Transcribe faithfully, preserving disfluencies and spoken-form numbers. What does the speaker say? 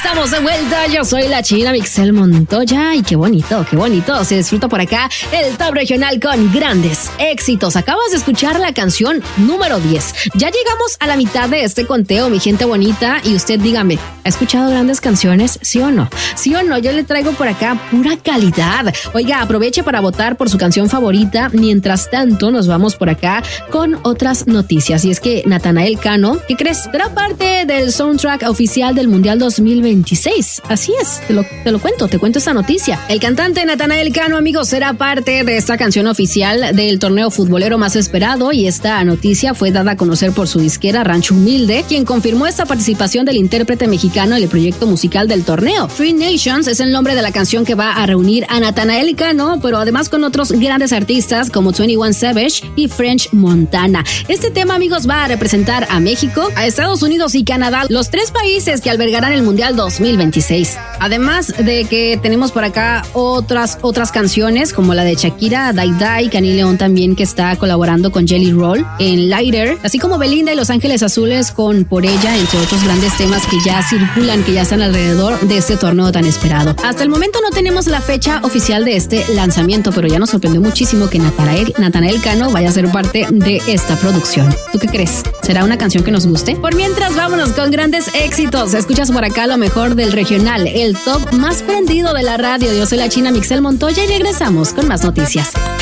Estamos de vuelta, yo soy la China Mixel Montoya y qué bonito, qué bonito, se disfruta por acá el Top Regional con grandes éxitos. Acabas de escuchar la canción número diez. Ya llegamos a la mitad de este conteo, mi gente bonita, y usted dígame, ¿ha escuchado grandes canciones? ¿Sí o no? ¿Sí o no? Yo le traigo por acá pura calidad. Oiga, aproveche para votar por su canción favorita. Mientras tanto, nos vamos por acá con otras noticias. Y es que Natanael Cano, ¿qué crees? Será parte del soundtrack oficial del Mundial dos mil veintiséis. Así es, te lo, te lo cuento, te cuento esta noticia. El cantante Natanael Cano, amigos, será parte de esta canción oficial del torneo futbolero más esperado, y esta noticia fue dada a conocer por su disquera Rancho Humilde, quien confirmó esta participación del intérprete mexicano en el proyecto musical del torneo. Three Nations es el nombre de la canción que va a reunir a Natanael Cano, pero además con otros grandes artistas como veintiuno Savage y French Montana. Este tema, amigos, va a representar a México, a Estados Unidos y Canadá, los tres países que albergarán el Mundial dos mil veintiséis. Además de que tenemos por acá otras otras canciones como la de Shakira, Die Die, Kenny León también, que está colaborando con Jelly Roll en Lighter, así como Belinda y Los Ángeles Azules con Por Ella, entre otros grandes temas que ya circulan, que ya están alrededor de este torneo tan esperado. Hasta el momento no tenemos la fecha oficial de este lanzamiento, pero ya nos sorprendió muchísimo que Natanael, Natanael Cano vaya a ser parte de esta producción. ¿Tú qué crees? ¿Será una canción que nos guste? Por mientras, vámonos con grandes éxitos. Escuchas por acá lo mejor del regional, el top más prendido de la radio. Yo soy la China Mixel Montoya y regresamos con más noticias.